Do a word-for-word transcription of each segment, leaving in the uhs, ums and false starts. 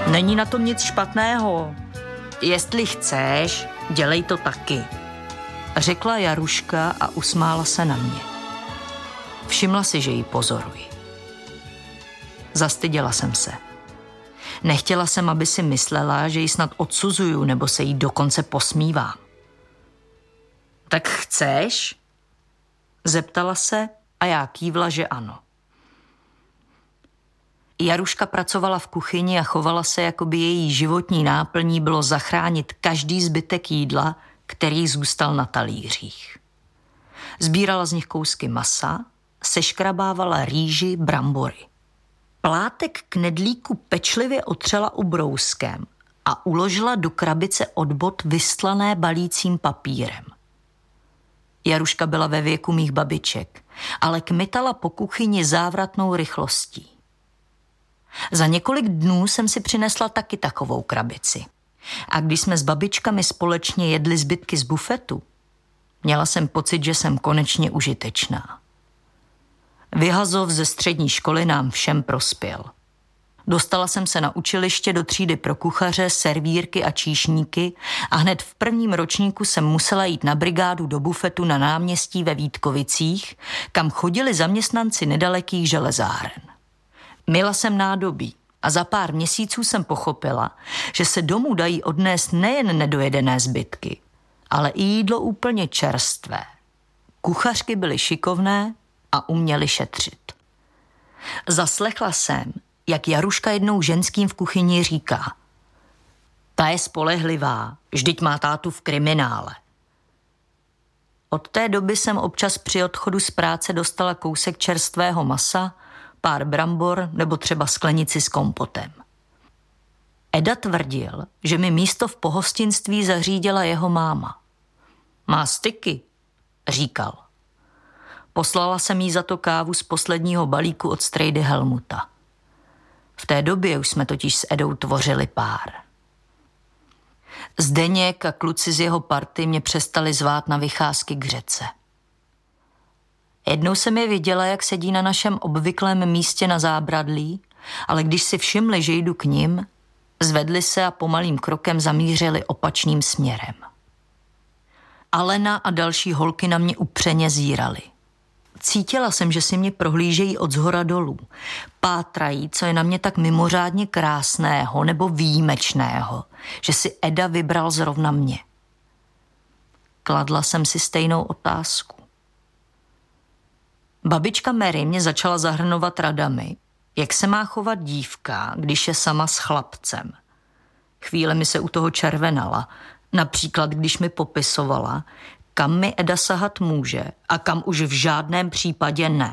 Není na tom nic špatného. Jestli chceš, dělej to taky, řekla Jaruška a usmála se na mě. Všimla si, že ji pozoruji. Zastyděla jsem se. Nechtěla jsem, aby si myslela, že ji snad odsuzuju nebo se jí dokonce posmívám. Tak chceš? Zeptala se a já kývla, že ano. Jaruška pracovala v kuchyni a chovala se, jako by její životní náplní bylo zachránit každý zbytek jídla, který zůstal na talířích. Sbírala z nich kousky masa, seškrabávala rýži, brambory. Plátek knedlíku pečlivě otřela ubrouskem a uložila do krabice od bot vystlané balícím papírem. Jaruška byla ve věku mých babiček, ale kmitala po kuchyni závratnou rychlostí. Za několik dnů jsem si přinesla taky takovou krabici. A když jsme s babičkami společně jedli zbytky z bufetu, měla jsem pocit, že jsem konečně užitečná. Vyhazov ze střední školy nám všem prospěl. Dostala jsem se na učiliště do třídy pro kuchaře, servírky a číšníky a hned v prvním ročníku jsem musela jít na brigádu do bufetu na náměstí ve Vítkovicích, kam chodili zaměstnanci nedalekých železáren. Myla jsem nádobí a za pár měsíců jsem pochopila, že se domů dají odnést nejen nedojedené zbytky, ale i jídlo úplně čerstvé. Kuchařky byly šikovné a uměly šetřit. Zaslechla jsem, jak Jaruška jednou ženským v kuchyni říká: ta je spolehlivá, vždyť má tátu v kriminále. Od té doby jsem občas při odchodu z práce dostala kousek čerstvého masa, pár brambor nebo třeba sklenici s kompotem. Eda tvrdil, že mi místo v pohostinství zařídila jeho máma. Má styky, říkal. Poslala jsem jí za to kávu z posledního balíku od strejdy Helmuta. V té době už jsme totiž s Edou tvořili pár. Zdeněk a kluci z jeho party mě přestali zvát na vycházky k řece. Jednou jsem je viděla, jak sedí na našem obvyklém místě na zábradlí, ale když si všimli, že jdu k nim, zvedli se a pomalým krokem zamířili opačným směrem. Alena a další holky na mě upřeně zírali. Cítila jsem, že si mě prohlížejí od zhora dolů. Pátrají, co je na mě tak mimořádně krásného nebo výjimečného, že si Eda vybral zrovna mě. Kladla jsem si stejnou otázku. Babička Mary mě začala zahrnovat radami, jak se má chovat dívka, když je sama s chlapcem. Chvíle mi se u toho červenala, například když mi popisovala, kam mi Eda sahat může a kam už v žádném případě ne.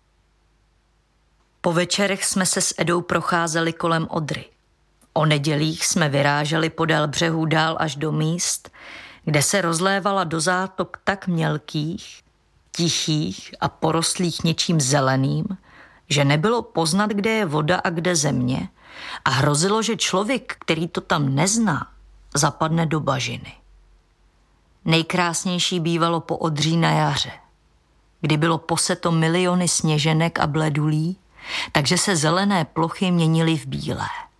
Po večerech jsme se s Edou procházeli kolem Odry. O nedělích jsme vyráželi podél břehů dál až do míst, kde se rozlévala do zátok tak mělkých, tichých a porostlých něčím zeleným, že nebylo poznat, kde je voda a kde země, a hrozilo, že člověk, který to tam nezná, zapadne do bažiny. Nejkrásnější bývalo po Odří na jaře, kdy bylo poseto miliony sněženek a bledulí, takže se zelené plochy měnily v bílé.